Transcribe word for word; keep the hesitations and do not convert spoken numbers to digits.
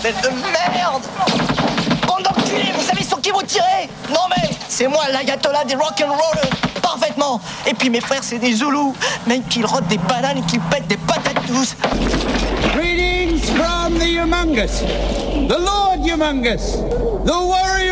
bordel de merde! Bande d'enculés, vous savez sur qui vous tirez? Non mais, c'est moi l'ayatollah des rock'n'rollers, parfaitement! Et puis mes frères, c'est des Zoulous, même qu'ils rotent des bananes et qu'ils pètent des patates douces! Greetings from the Humongous, the Lord Humongous, the warrior